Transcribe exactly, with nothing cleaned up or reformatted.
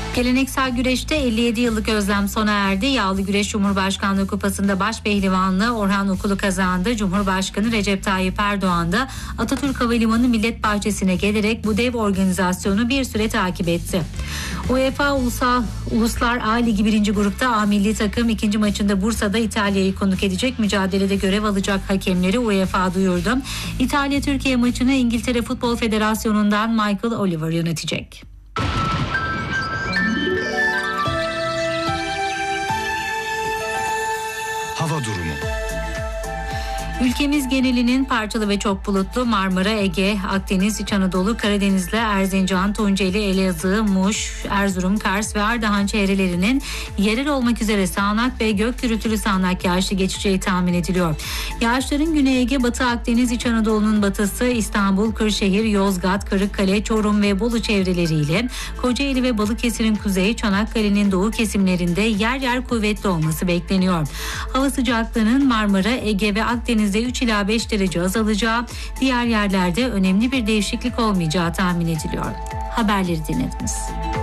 Geleneksel güreşte elli yedi yıllık özlem sona erdi. Yağlı Güreş Cumhurbaşkanlığı Kupası'nda baş pehlivanlığı Orhan Okulu kazandı. Cumhurbaşkanı Recep Tayyip Erdoğan da Atatürk Havalimanı Millet Bahçesi'ne gelerek bu dev organizasyonu bir süre takip etti. UEFA Ulusal Uluslar A Ligi birinci grupta A milli takım ikinci maçında Bursa'da İtalya'yı konuk edecek. Mücadelede görev alacak hakemleri UEFA duyurdu. İtalya Türkiye maçını İngiltere Futbol Federasyonu'ndan Michael Oliver yönetecek. Hava durumu. Ülkemiz genelinin parçalı ve çok bulutlu. Marmara, Ege, Akdeniz, İç Anadolu, Karadeniz'le Erzincan, Tunceli, Elazığ, Muş, Erzurum, Kars ve Ardahan çevrelerinin yerel olmak üzere sağanak ve gök gürültülü sağanak yağışlı geçeceği tahmin ediliyor. Yağışların Güney Ege, Batı Akdeniz, İç Anadolu'nun batısı, İstanbul, Kırşehir, Yozgat, Kırıkkale, Çorum ve Bolu çevreleriyle Kocaeli ve Balıkesir'in kuzey, Çanakkale'nin doğu kesimlerinde yer yer kuvvetli olması bekleniyor. Hava sıcaklığının Marmara, Ege ve Akdeniz üç ila beş derece azalacağı, diğer yerlerde önemli bir değişiklik olmayacağı tahmin ediliyor. Haberleri dinlediniz.